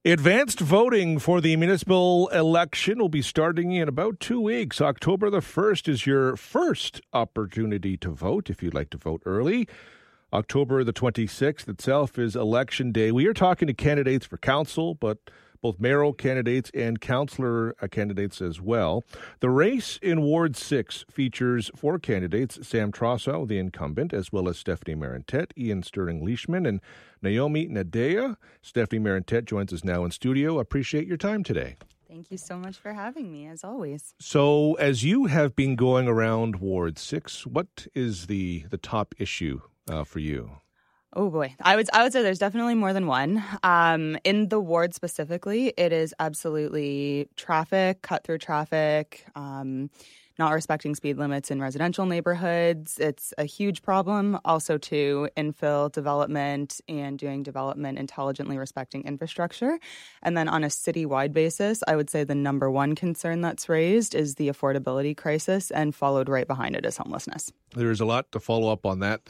Advanced voting for the municipal election will be starting in about 2 weeks. October the 1st is your first opportunity to vote if you'd like to vote early. October the 26th itself is Election Day. We are talking to candidates for council, but both mayoral candidates and councillor candidates as well. The race in Ward 6 features 4 candidates: Sam Trossow, the incumbent, as well as Stephanie Marentet, Ian Sterling-Leishman, and Naomi Nadea. Stephanie Marentet joins us now in studio. Appreciate your time today. Thank you so much for having me, as always. So, as you have been going around Ward 6, what is the top issue for you? Oh boy, I would say there's definitely more than one. In the ward specifically, it is absolutely traffic, cut through traffic, not respecting speed limits in residential neighborhoods. It's a huge problem. Also, to infill development and doing development intelligently, respecting infrastructure. And then on a citywide basis, I would say the number one concern that's raised is the affordability crisis, and followed right behind it is homelessness. There's a lot to follow up on that.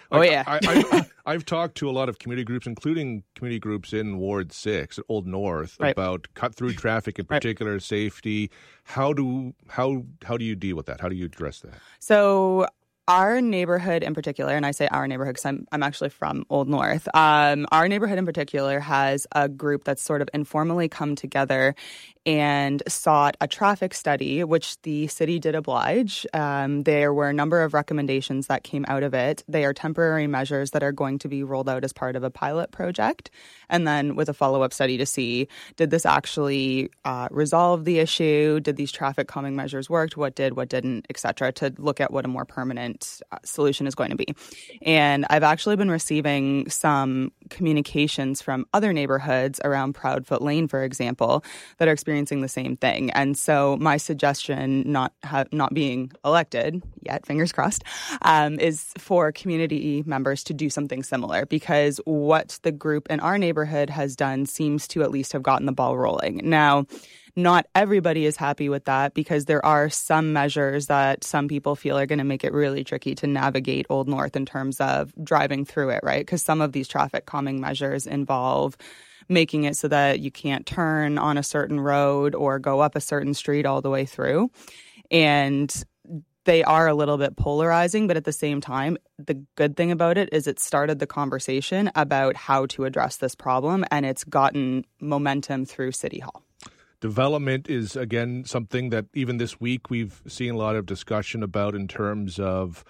I've talked to a lot of community groups, including community groups in Ward 6 at Old North, about cut-through traffic in particular, safety. How do you deal with that? How do you address that? So our neighborhood in particular, and I say our neighborhood because I'm actually from Old North, our neighborhood in particular has a group that's sort of informally come together and sought a traffic study, which the city did oblige. There were a number of recommendations that came out of it. They are temporary measures that are going to be rolled out as part of a pilot project, and then with a follow-up study to see, did this actually resolve the issue? Did these traffic calming measures work? What did, what didn't, et cetera, to look at what a more permanent solution is going to be. And I've actually been receiving some communications from other neighborhoods around Proudfoot Lane, for example, that are experiencing the same thing. And so my suggestion, not being elected yet, fingers crossed, is for community members to do something similar, because what the group in our neighborhood has done seems to at least have gotten the ball rolling. Now, not everybody is happy with that, because there are some measures that some people feel are going to make it really tricky to navigate Old North in terms of driving through it, right? Because some of these traffic calming measures involve making it so that you can't turn on a certain road or go up a certain street all the way through. And they are a little bit polarizing, but at the same time, the good thing about it is it started the conversation about how to address this problem, and it's gotten momentum through City Hall. Development is, again, something that even this week we've seen a lot of discussion about in terms of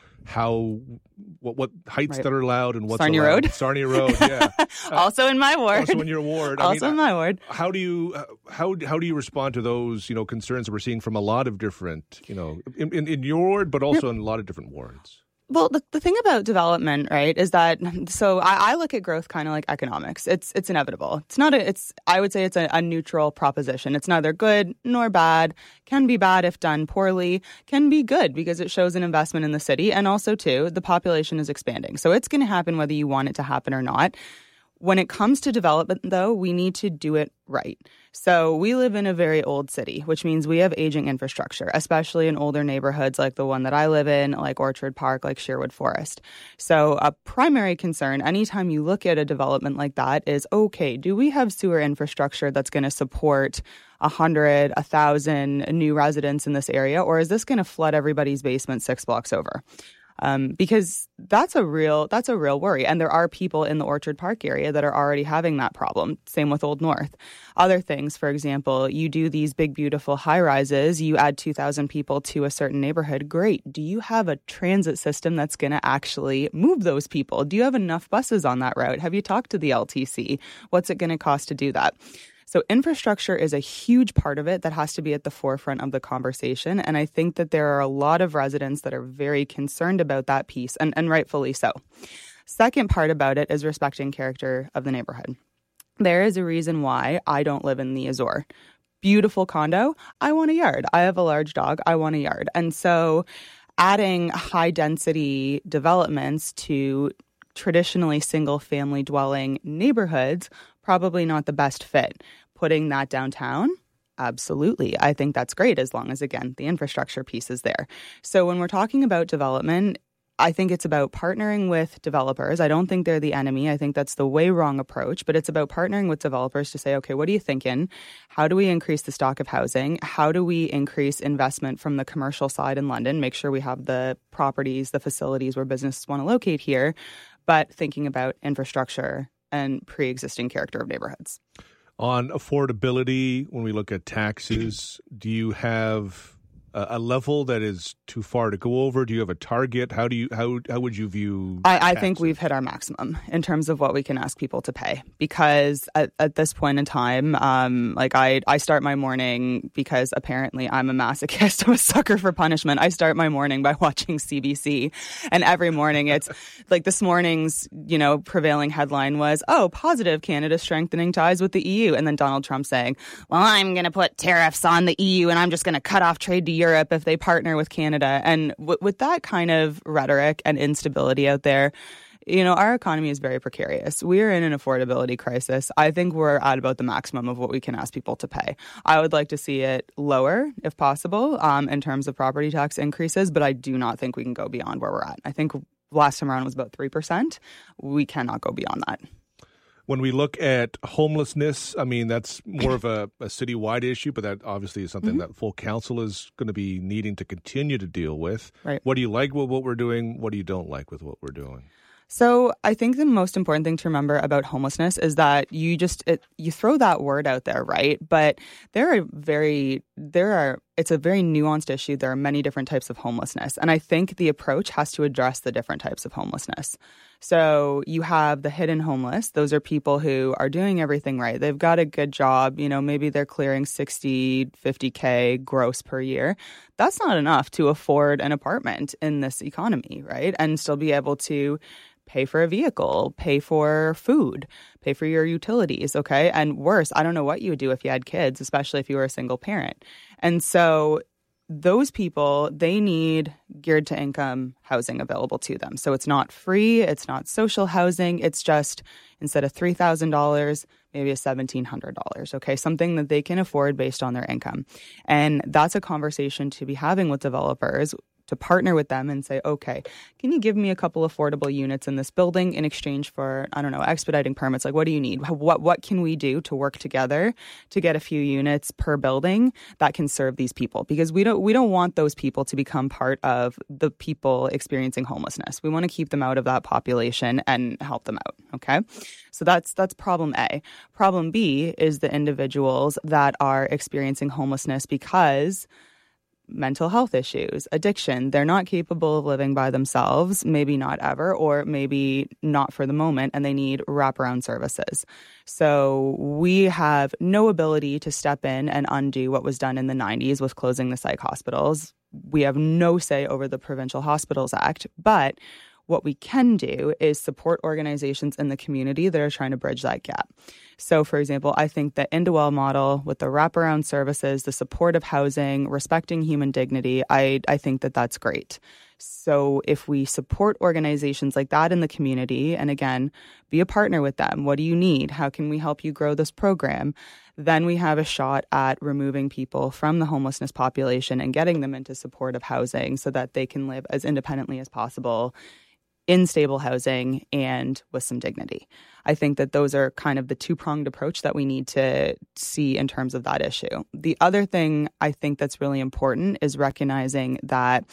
what heights that are allowed and what's Sarnia allowed. Road. Sarnia Road, yeah. Also in my ward. Also in your ward. In my ward. How do you respond to those concerns that we're seeing from a lot of different in your ward, but also in a lot of different wards? Well, the thing about development, right, is that, so I look at growth kind of like economics. It's inevitable. I would say it's a neutral proposition. It's neither good nor bad. Can be bad if done poorly. Can be good because it shows an investment in the city. And also, too, the population is expanding. So it's going to happen whether you want it to happen or not. When it comes to development, though, we need to do it right. So we live in a very old city, which means we have aging infrastructure, especially in older neighborhoods like the one that I live in, like Orchard Park, like Sherwood Forest. So a primary concern anytime you look at a development like that is, okay, do we have sewer infrastructure that's going to support 100, 1,000 new residents in this area, or is this going to flood everybody's basement 6 blocks over? Because that's a real worry. And there are people in the Orchard Park area that are already having that problem. Same with Old North. Other things, for example, you do these big, beautiful high-rises, you add 2,000 people to a certain neighborhood. Great. Do you have a transit system that's going to actually move those people? Do you have enough buses on that route? Have you talked to the LTC? What's it going to cost to do that? So infrastructure is a huge part of it that has to be at the forefront of the conversation. And I think that there are a lot of residents that are very concerned about that piece, and rightfully so. Second part about it is respecting character of the neighborhood. There is a reason why I don't live in the Azure. Beautiful condo, I want a yard. I have a large dog, I want a yard. And so adding high-density developments to traditionally single-family dwelling neighborhoods, probably not the best fit. Putting that downtown, absolutely. I think that's great as long as, again, the infrastructure piece is there. So when we're talking about development, I think it's about partnering with developers. I don't think they're the enemy. I think that's the way wrong approach, but it's about partnering with developers to say, okay, what are you thinking? How do we increase the stock of housing? How do we increase investment from the commercial side in London? Make sure we have the properties, the facilities where businesses want to locate here, but thinking about infrastructure and pre-existing character of neighborhoods. On affordability, when we look at taxes, do you have a level that is too far to go over? Do you have a target? How would you view I think we've hit our maximum in terms of what we can ask people to pay, because at this point in time, I start my morning, because apparently I'm a masochist, I'm a sucker for punishment. I start my morning by watching CBC, and every morning it's like this morning's, prevailing headline was, positive, Canada strengthening ties with the EU. And then Donald Trump saying, well, I'm going to put tariffs on the EU and I'm just going to cut off trade to Europe if they partner with Canada. And with that kind of rhetoric and instability out there, our economy is very precarious. We are in an affordability crisis. I think we're at about the maximum of what we can ask people to pay. I would like to see it lower, if possible, in terms of property tax increases, but I do not think we can go beyond where we're at. I think last time around was about 3%. We cannot go beyond that. When we look at homelessness, that's more of a citywide issue, but that obviously is something that full council is going to be needing to continue to deal with. Right. What do you like with what we're doing? What do you don't like with what we're doing? So I think the most important thing to remember about homelessness is that you throw that word out there, right? But it's a very nuanced issue. There are many different types of homelessness. And I think the approach has to address the different types of homelessness. So you have the hidden homeless. Those are people who are doing everything right. They've got a good job. Maybe they're clearing 60, 50K gross per year. That's not enough to afford an apartment in this economy, right? And still be able to pay for a vehicle, pay for food, pay for your utilities, okay? And worse, I don't know what you would do if you had kids, especially if you were a single parent. And so those people, they need geared to income housing available to them. So it's not free, it's not social housing, it's just instead of $3,000, maybe $1,700, okay? Something that they can afford based on their income. And that's a conversation to be having with developers, to partner with them and say, okay, can you give me a couple affordable units in this building in exchange for, expediting permits? Like, what do you need? What can we do to work together to get a few units per building that can serve these people? Because we don't want those people to become part of the people experiencing homelessness. We want to keep them out of that population and help them out, okay? So that's problem A. Problem B is the individuals that are experiencing homelessness because mental health issues, addiction, they're not capable of living by themselves, maybe not ever, or maybe not for the moment, and they need wraparound services. So we have no ability to step in and undo what was done in the 90s with closing the psych hospitals. We have no say over the Provincial Hospitals Act, but what we can do is support organizations in the community that are trying to bridge that gap. So, for example, I think the Indewell model with the wraparound services, the supportive housing, respecting human dignity, I think that that's great. So if we support organizations like that in the community, and again, be a partner with them, what do you need? How can we help you grow this program? Then we have a shot at removing people from the homelessness population and getting them into supportive housing so that they can live as independently as possible in stable housing and with some dignity. I think that those are kind of the two-pronged approach that we need to see in terms of that issue. The other thing I think that's really important is recognizing that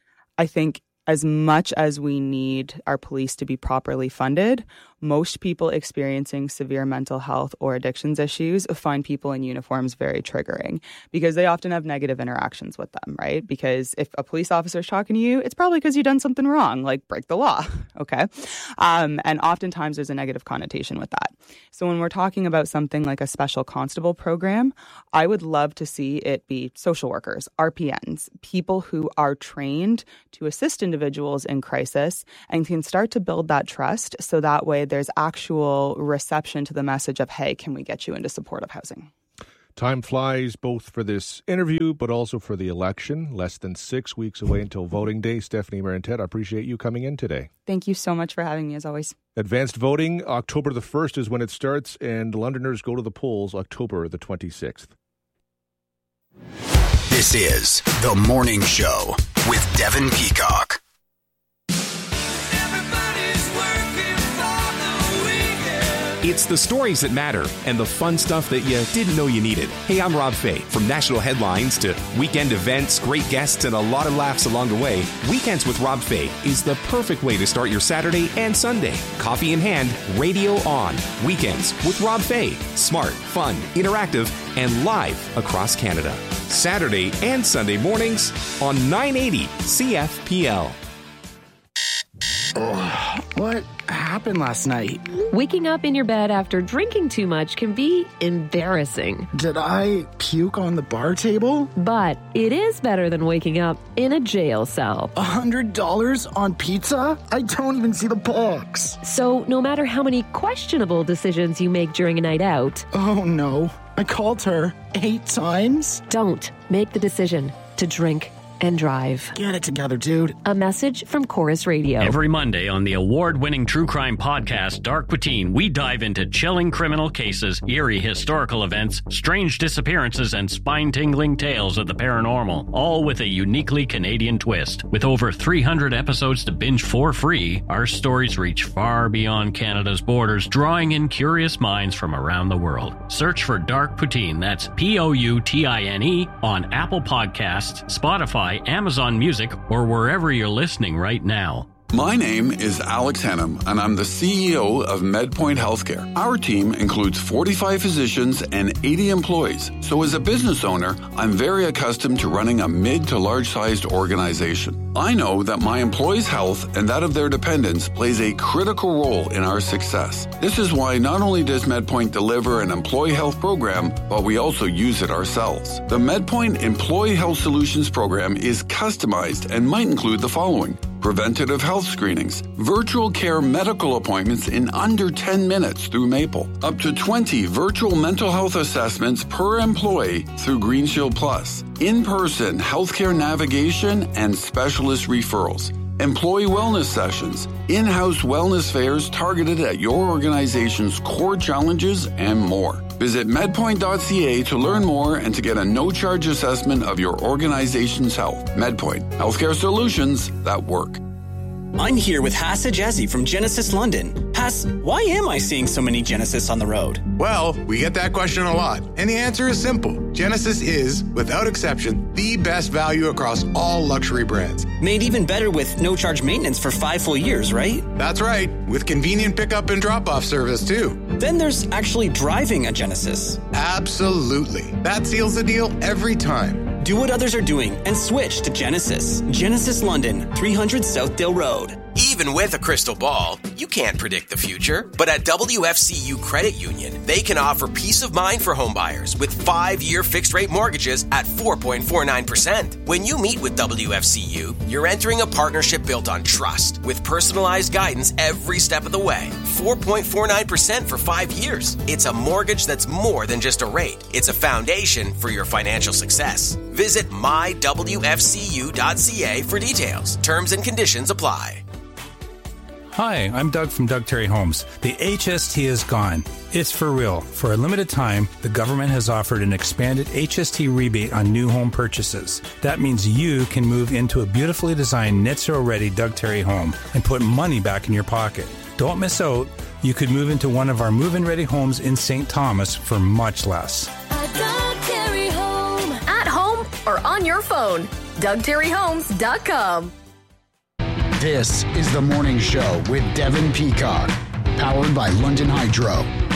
I think as much as we need our police to be properly funded, most people experiencing severe mental health or addictions issues find people in uniforms very triggering because they often have negative interactions with them, right? Because if a police officer is talking to you, it's probably because you've done something wrong, like break the law, okay? And oftentimes there's a negative connotation with that. So when we're talking about something like a special constable program, I would love to see it be social workers, RPNs, people who are trained to assist individuals in crisis and can start to build that trust so that way there's actual reception to the message of, hey, can we get you into supportive housing? Time flies both for this interview, but also for the election. Less than 6 weeks away until voting day. Stephanie Marantet, I appreciate you coming in today. Thank you so much for having me, as always. Advanced voting, October the 1st is when it starts, and Londoners go to the polls October the 26th. This is The Morning Show with Devin Peacock. It's the stories that matter and the fun stuff that you didn't know you needed. Hey, I'm Rob Fay. From national headlines to weekend events, great guests, and a lot of laughs along the way, Weekends with Rob Fay is the perfect way to start your Saturday and Sunday. Coffee in hand, radio on. Weekends with Rob Fay. Smart, fun, interactive, and live across Canada. Saturday and Sunday mornings on 980 CFPL. Oh, what happened last night? Waking up in your bed after drinking too much can be embarrassing. Did I puke on the bar table? But it is better than waking up in a jail cell. $100 on pizza? I don't even see the box. So no matter how many questionable decisions you make during a night out... Oh no, I called her 8 times? Don't make the decision to drink and drive. Get it together, dude. A message from Chorus Radio. Every Monday on the award-winning true crime podcast, Dark Poutine, we dive into chilling criminal cases, eerie historical events, strange disappearances, and spine-tingling tales of the paranormal, all with a uniquely Canadian twist. With over 300 episodes to binge for free, our stories reach far beyond Canada's borders, drawing in curious minds from around the world. Search for Dark Poutine, that's Poutine, on Apple Podcasts, Spotify, Amazon Music, or wherever you're listening right now. My name is Alex Hennam, and I'm the CEO of MedPoint Healthcare. Our team includes 45 physicians and 80 employees. So as a business owner, I'm very accustomed to running a mid to large-sized organization. I know that my employees' health and that of their dependents plays a critical role in our success. This is why not only does MedPoint deliver an employee health program, but we also use it ourselves. The MedPoint Employee Health Solutions program is customized and might include the following: preventative health screenings, virtual care medical appointments in under 10 minutes through Maple, up to 20 virtual mental health assessments per employee through Green Shield Plus, in-person healthcare navigation and specialist referrals, employee wellness sessions, in-house wellness fairs targeted at your organization's core challenges, and more. Visit medpoint.ca to learn more and to get a no-charge assessment of your organization's health. MedPoint, healthcare solutions that work. I'm here with Hassa Jazzy from Genesis London. Hass, why am I seeing so many Genesis on the road? Well, we get that question a lot, and the answer is simple. Genesis is, without exception, the best value across all luxury brands. Made even better with no-charge maintenance for 5 full years, right? That's right, with convenient pickup and drop-off service, too. Then there's actually driving a Genesis. Absolutely. That seals the deal every time. Do what others are doing and switch to Genesis. Genesis London, 300 Southdale Road. Even with a crystal ball, you can't predict the future. But at WFCU Credit Union, they can offer peace of mind for homebuyers with 5-year fixed-rate mortgages at 4.49%. When you meet with WFCU, you're entering a partnership built on trust with personalized guidance every step of the way. 4.49% for 5 years. It's a mortgage that's more than just a rate. It's a foundation for your financial success. Visit mywfcu.ca for details. Terms and conditions apply. Hi, I'm Doug from Doug Terry Homes. The HST is gone. It's for real. For a limited time, the government has offered an expanded HST rebate on new home purchases. That means you can move into a beautifully designed net zero ready Doug Terry home and put money back in your pocket. Don't miss out. You could move into one of our move-in ready homes in St. Thomas for much less. A Doug Terry home. At home or on your phone. DougTerryHomes.com. This is The Morning Show with Devin Peacock, powered by London Hydro.